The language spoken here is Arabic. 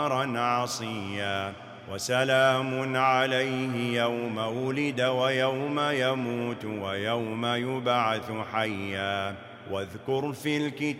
عصيا وسلام عليه يوم ولد ويوم يموت ويوم يبعث حيا واذكر في الكتاب